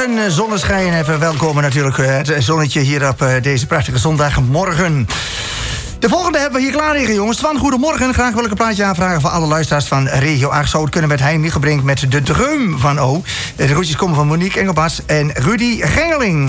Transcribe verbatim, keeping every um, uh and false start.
Goedemorgen, zonneschijn. Even welkom natuurlijk het zonnetje hier op deze prachtige zondagmorgen. De volgende hebben we hier klaar liggen, jongens. Twan, goedemorgen. Graag wil ik een plaatje aanvragen voor alle luisteraars van Regio acht. Zou het kunnen met Hein Michelbrink met de dreum van O. De groetjes komen van Monique Engelbas en Rudy Gengeling.